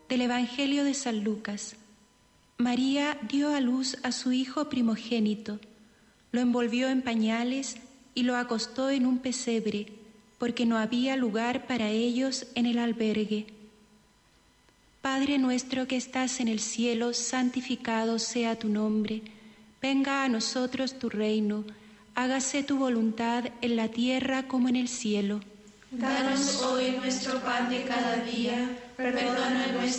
Del Evangelio de San Lucas. María dio a luz a su hijo primogénito, lo envolvió en pañales y lo acostó en un pesebre, porque no había lugar para ellos en el albergue. Padre nuestro que estás en el cielo, santificado sea tu nombre. Venga a nosotros tu reino, hágase tu voluntad en la tierra como en el cielo. Danos hoy nuestro pan de cada día, perdona nuestras